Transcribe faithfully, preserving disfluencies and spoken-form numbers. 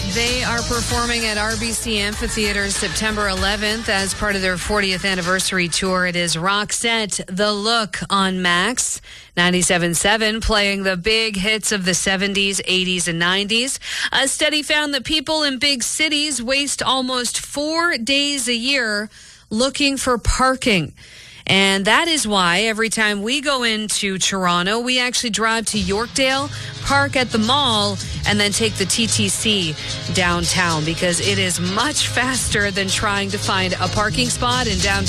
They are performing at R B C Amphitheater September eleventh as part of their fortieth anniversary tour. It is Roxette, The Look on Max ninety-seven point seven, playing the big hits of the seventies, eighties, and nineties. A study found that people in big cities waste almost four days a year looking for parking. And that is why every time we go into Toronto, we actually drive to Yorkdale, park at the mall, and then take the T T C downtown, because it is much faster than trying to find a parking spot in downtown